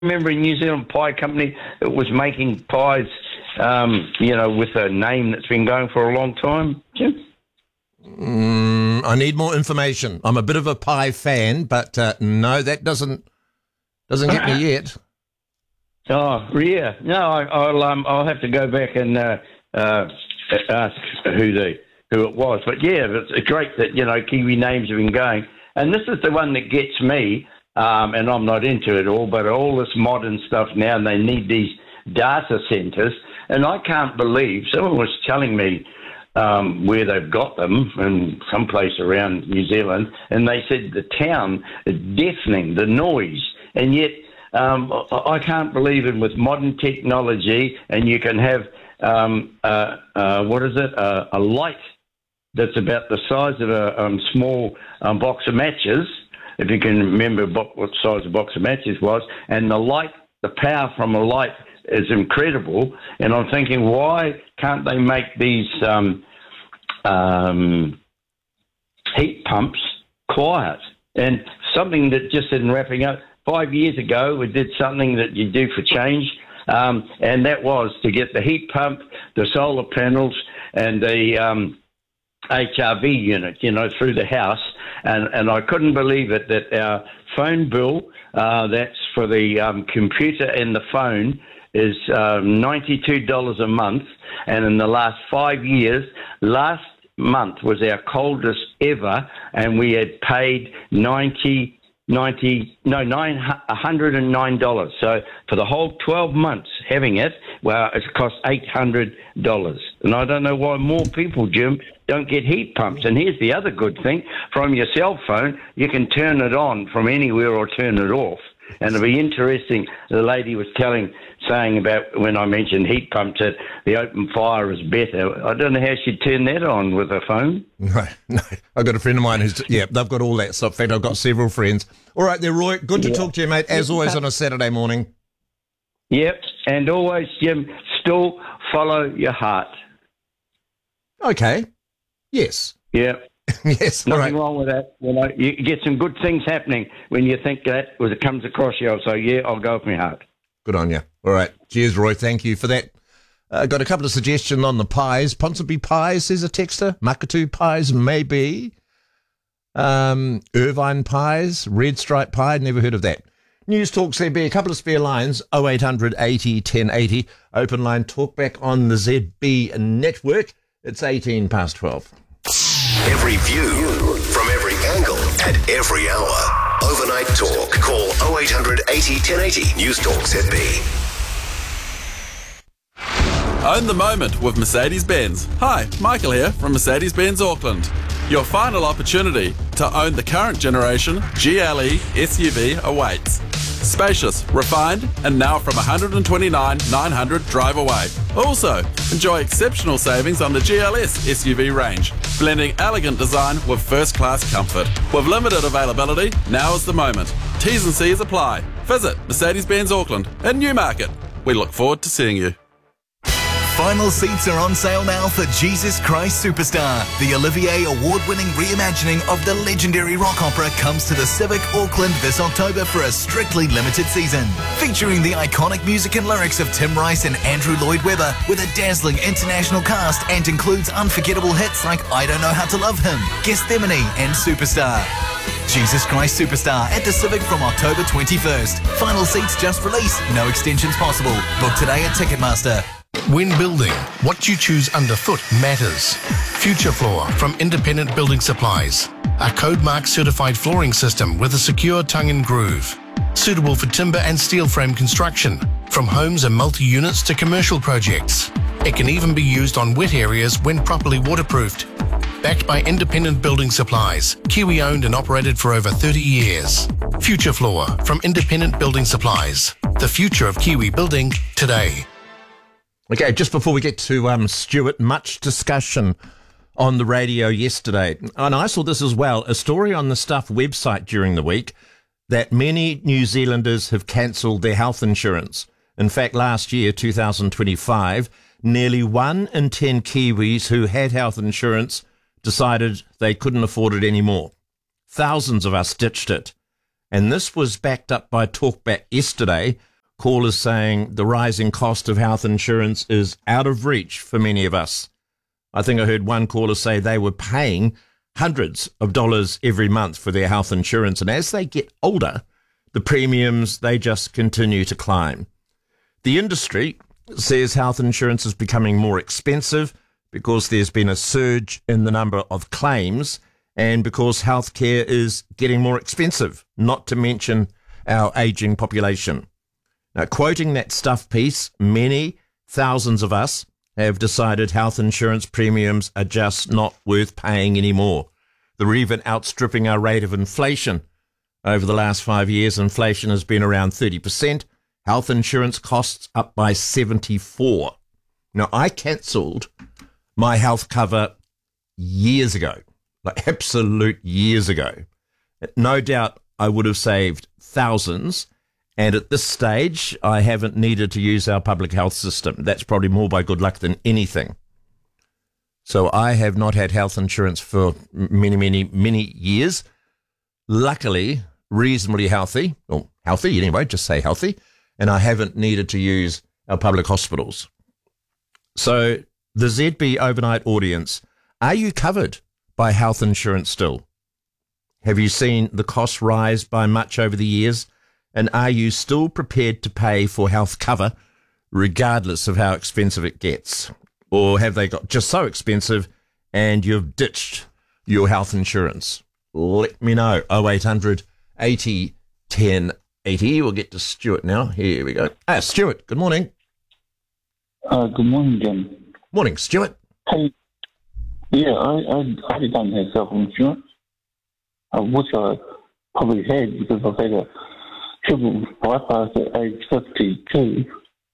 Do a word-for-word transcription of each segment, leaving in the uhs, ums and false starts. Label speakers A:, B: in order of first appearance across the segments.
A: remember a New Zealand pie company that was making pies, um, you know, with a name that's been going for a long time, Jim?
B: Mm, I need more information. I'm a bit of a pie fan, but uh, no, that doesn't doesn't get me yet.
A: Oh, yeah. No, I, I'll um, I'll have to go back and uh, uh, ask who the who it was. But yeah, it's great that, you know, Kiwi names have been going. And this is the one that gets me, um, and I'm not into it all, but all this modern stuff now, and they need these data centres. And I can't believe, someone was telling me um, where they've got them, in someplace around New Zealand, and they said the town is deafening, the noise. And yet um, I can't believe it with modern technology, and you can have, um, uh, uh, what is it, uh, a light that's about the size of a um, small um, box of matches, if you can remember what size a box of matches was, and the light, the power from a light is incredible. And I'm thinking, why can't they make these um, um, heat pumps quiet? And something that just in wrapping up, five years ago we did something that you do for change, um, and that was to get the heat pump, the solar panels, and the um, H R V unit, you know, through the house. And, and I couldn't believe it that our phone bill, uh, that's for the um, computer and the phone, is um, ninety-two dollars a month. And in the last five years, last month was our coldest ever, and we had paid ninety, ninety, no, nine, one hundred nine dollars. So for the whole twelve months having it, well, it's cost eight hundred dollars. And I don't know why more people, Jim, don't get heat pumps. And here's the other good thing. From your cell phone, you can turn it on from anywhere or turn it off. And it'll be interesting. The lady was telling, saying about when I mentioned heat pumps that the open fire is better. I don't know how she'd turn that on with her phone.
B: No, no. I've got a friend of mine who's, yeah, they've got all that stuff. In fact, I've got several friends. All right there, Roy. Good to yeah. talk to you, mate, as always on a Saturday morning.
A: Yep. And always, Jim, still follow your heart.
B: Okay. Yes.
A: Yep.
B: Yes.
A: Nothing
B: right.
A: wrong with that. You know, you get some good things happening when you think that when it comes across you. So, yeah, I'll go with my heart.
B: Good on you. All right. Cheers, Roy. Thank you for that. Uh, got a couple of suggestions on the pies. Ponsonby pies, says a texter. Makatu pies, maybe. Um, Irvine pies, red stripe pie, never heard of that. News Talk C B, a couple of spare lines, oh eight hundred eighty ten eighty. Open line talkback on the Z B network. It's eighteen past twelve.
C: Every view from every angle at every hour. Overnight Talk. Call oh eight hundred eighty ten eighty. News Talk Z B.
D: Own the moment with Mercedes-Benz. Hi, Michael here from Mercedes-Benz Auckland. Your final opportunity to own the current generation G L E S U V awaits. Spacious, refined, and now from one hundred twenty-nine thousand nine hundred drive away. Also, enjoy exceptional savings on the G L S S U V range, blending elegant design with first-class comfort. With limited availability, now is the moment. T's and C's apply. Visit Mercedes-Benz Auckland in Newmarket. We look forward to seeing you.
E: Final seats are on sale now for Jesus Christ Superstar. The Olivier Award-winning reimagining of the legendary rock opera comes to the Civic Auckland this October for a strictly limited season. Featuring the iconic music and lyrics of Tim Rice and Andrew Lloyd Webber with a dazzling international cast and includes unforgettable hits like I Don't Know How to Love Him, Gethsemane and Superstar. Jesus Christ Superstar at the Civic from October twenty-first. Final seats just released, no extensions possible. Book today at Ticketmaster.
F: When building, what you choose underfoot matters. Future Floor from Independent Building Supplies. A code mark certified flooring system with a secure tongue and groove. Suitable for timber and steel frame construction, from homes and multi-units to commercial projects. It can even be used on wet areas when properly waterproofed. Backed by Independent Building Supplies, Kiwi owned and operated for over thirty years. Future Floor from Independent Building Supplies. The future of Kiwi building today.
B: Okay, just before we get to um, Stuart, much discussion on the radio yesterday. And I saw this as well, a story on the Stuff website during the week that many New Zealanders have cancelled their health insurance. In fact, last year, two thousand twenty-five, nearly one in ten Kiwis who had health insurance decided they couldn't afford it anymore. Thousands of us ditched it. And this was backed up by Talkback yesterday callers saying the rising cost of health insurance is out of reach for many of us. I think I heard one caller say they were paying hundreds of dollars every month for their health insurance, and as they get older, the premiums, they just continue to climb. The industry says health insurance is becoming more expensive because there's been a surge in the number of claims and because healthcare is getting more expensive, not to mention our ageing population. Now, quoting that Stuff piece, many thousands of us have decided health insurance premiums are just not worth paying anymore. They're even outstripping our rate of inflation. Over the last five years, inflation has been around thirty percent. Health insurance costs up by seventy-four. Now, I cancelled my health cover years ago, like absolute years ago. No doubt I would have saved thousands. And at this stage, I haven't needed to use our public health system. That's probably more by good luck than anything. So I have not had health insurance for many, many, many years. Luckily, reasonably healthy, or healthy anyway, just say healthy, and I haven't needed to use our public hospitals. So the Z B overnight audience, are you covered by health insurance still? Have you seen the costs rise by much over the years? And are you still prepared to pay for health cover regardless of how expensive it gets? Or have they got just so expensive and you've ditched your health insurance? Let me know. oh eight hundred eighty ten eighty. We'll get to Stuart now. Here we go. Ah, Stuart, good morning.
G: Uh, good morning, Jim.
B: Morning, Stuart.
G: Hey, yeah, I, I, I don't have health insurance. I wish I probably had because I've had a triple bypass at age fifty-two.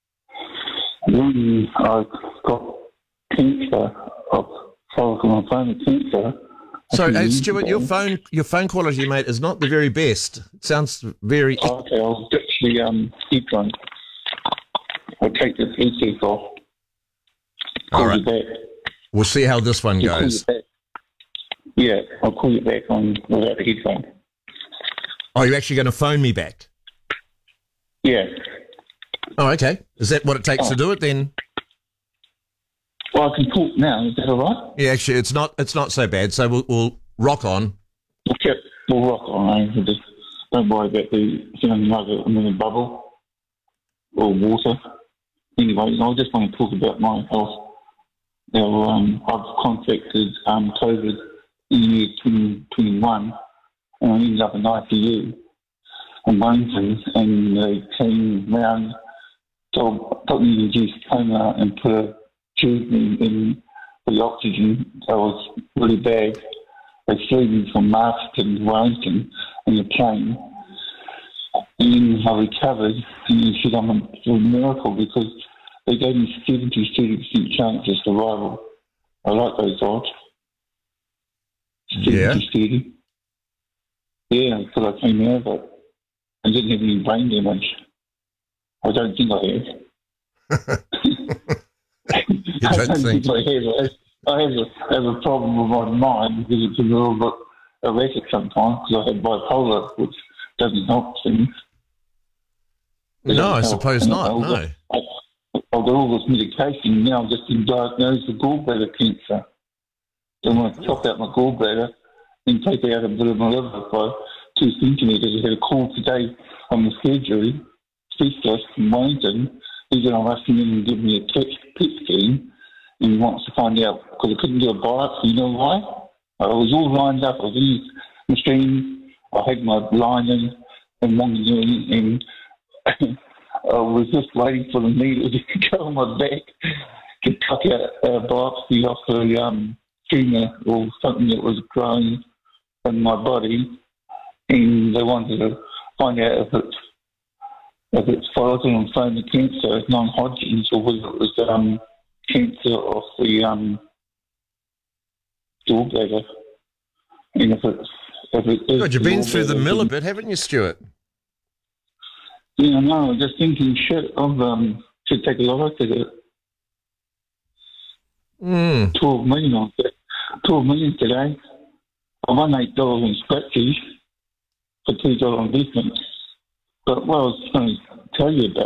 G: Then I got cancer of follicular lymphoma cancer.
B: So, hey, Stuart, your phone your phone quality, mate, is not the very best. It sounds very...
G: Okay, I'll ditch the um, headphone. I'll take this headset off. Call
B: All right.
G: you back.
B: We'll see how this one
G: I'll call
B: goes.
G: you back. Yeah, I'll call you back on without the headphone.
B: Oh, you're actually going to phone me back?
G: Yeah.
B: Oh, okay. Is that what it takes
G: Oh.
B: to do it then?
G: Well, I can talk now. Is that all right?
B: Yeah, actually, it's not it's not so bad. So we'll, we'll rock on.
G: We'll, we'll rock on. Eh? Just don't worry about the feeling like I'm in a bubble or water. Anyway, I just want to talk about my health. Now, um, I've contracted um, COVID in the year twenty twenty-one, and I ended up in I C U in Wellington, and they came round, told, put me in a induced coma and put a tube me in for the oxygen. That was really bad. They flew me from Marston to Wellington in the plane, and then I recovered, and they said I'm a, a miracle because they gave me seventy, thirty percent chance of survival. I like those odds.
B: Yeah.
G: seventy, thirty. Yeah, because I came out of it. I didn't have any brain damage. I don't think I have.
B: You
G: I
B: don't
G: don't
B: think?
G: think I have. I have a, I have a problem with my mind because it's a little bit erratic sometimes because I have bipolar, which doesn't help things. It
B: No, I
G: doesn't help.
B: suppose
G: And
B: not,
G: I've
B: no.
G: got- I- I've got all this medication. Now I've just been diagnosed with gallbladder cancer. They want to chop out my gallbladder and take out a bit of my liver by two centimetres. I had a call today on the surgery specialist from Wellington. He's going to rush me in and give me a P E T scan, and he wants to find out, because I couldn't do a biopsy. You know why? I was all lined up. I was in the machine. I had my line in and wanted in, and I was just waiting for the needle to go on my back to tuck out a biopsy off the um, tumour or something that was growing in my body, and they wanted to find out if it's if it's follicular lymphoma cancer, non-Hodgkin's, or whether it was um, cancer of the um, gallbladder. And if it's if it is
B: God, you've been through the
G: gallbladder,
B: mill a
G: then-
B: bit, haven't you, Stuart?
G: Yeah, no, I'm just thinking shit of um should take a look at it.
B: Mm.
G: Twelve million on it. Twelve million today. I won eight dollars in scratches for two dollar investment. But what I was going to tell you about